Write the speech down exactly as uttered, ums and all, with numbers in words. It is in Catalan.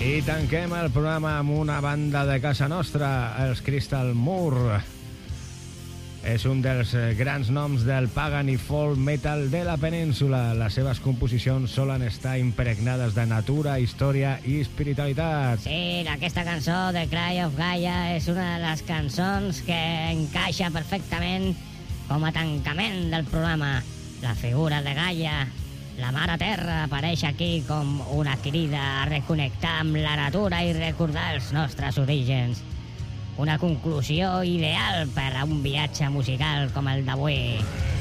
I tanquem el programa amb una banda de casa nostra, els Crystal Moore. És un dels grans noms del pagan i folk metal de la península. Les seves composicions solen estar impregnades de natura, història i espiritualitat. Sí, aquesta cançó de Cry of Gaia és una de les cançons que encaixa perfectament com a tancament del programa. La figura de Gaia, la Mare Terra, apareix aquí com una crida a reconnectar amb la natura i recordar els nostres orígens. Una conclusió ideal per a un viatge musical com el d'avui.